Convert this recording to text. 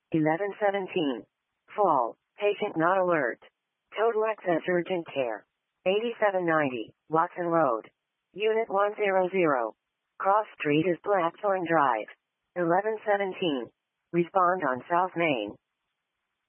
1117. Fall. Patient not alert. Total access urgent care. 8790. Watson Road. Unit 100. Cross Street is Blackthorn Drive. 1117. Respond on South Main.